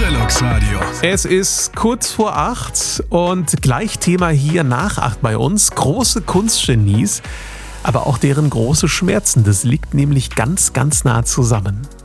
Relax Radio. Es ist kurz vor 8 und gleich Thema hier nach 8 bei uns. Große Kunstgenies, aber auch deren große Schmerzen. Das liegt nämlich ganz, ganz nah zusammen.